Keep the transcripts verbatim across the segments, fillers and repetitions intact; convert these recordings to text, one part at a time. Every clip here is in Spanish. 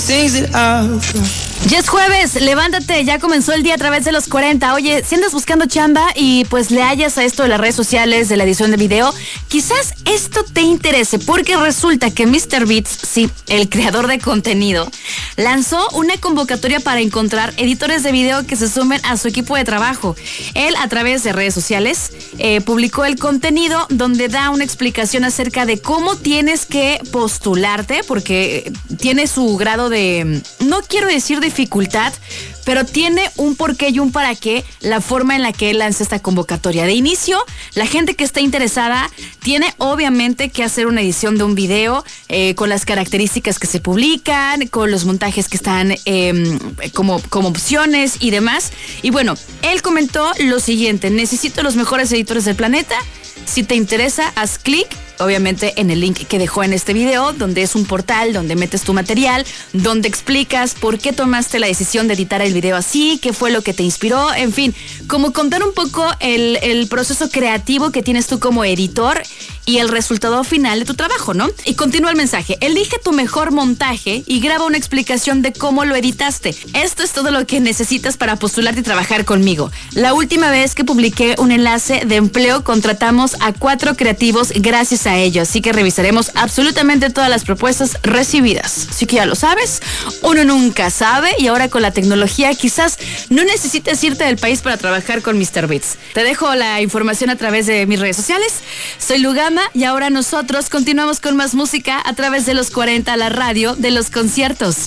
Ya es jueves, levántate, ya comenzó el día a través de los cuarenta. Oye, si andas buscando chamba y pues le hallas a esto de las redes sociales, de la edición de video, quizás esto te interese porque resulta que míster Beats, sí, el creador de contenido, lanzó una convocatoria para encontrar editores de video que se sumen a su equipo de trabajo. Él, a través de redes sociales, eh, publicó el contenido donde da una explicación acerca de cómo tienes que postularte, porque tiene su grado de, no quiero decir dificultad, pero tiene un porqué y un para qué la forma en la que él lanza esta convocatoria. De inicio, la gente que está interesada tiene obviamente que hacer una edición de un video eh, con las características que se publican, con los montajes que están eh, como, como opciones y demás. Y bueno, él comentó lo siguiente: necesito los mejores editores del planeta. Si te interesa, haz clic, obviamente, en el link que dejó en este video, donde es un portal donde metes tu material, donde explicas por qué tomaste la decisión de editar el video así, qué fue lo que te inspiró, en fin, como contar un poco el, el proceso creativo que tienes tú como editor y el resultado final de tu trabajo, ¿no? Y continúa el mensaje: elige tu mejor montaje y graba una explicación de cómo lo editaste. Esto es todo lo que necesitas para postularte y trabajar conmigo. La última vez que publiqué un enlace de empleo, contratamos a cuatro creativos gracias a ello, así que revisaremos absolutamente todas las propuestas recibidas. Así que ya lo sabes, uno nunca sabe, y ahora con la tecnología quizás no necesites irte del país para trabajar con míster Beats. Te dejo la información a través de mis redes sociales. Soy Lugama y ahora nosotros continuamos con más música a través de los cuarenta, la radio de los conciertos.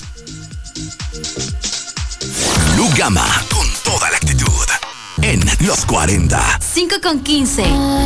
Lugama, con toda la actitud en los cuarenta. cinco con quince.